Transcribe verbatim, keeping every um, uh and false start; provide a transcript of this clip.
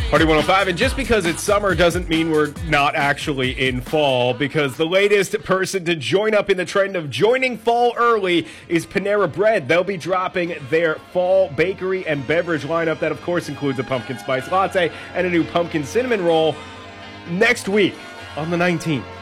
Party one oh five, and just because it's summer doesn't mean we're not actually in fall, because the latest person to join up in the trend of joining fall early is Panera Bread. They'll be dropping their fall bakery and beverage lineup that, of course, includes a pumpkin spice latte and a new pumpkin cinnamon roll next week on the nineteenth.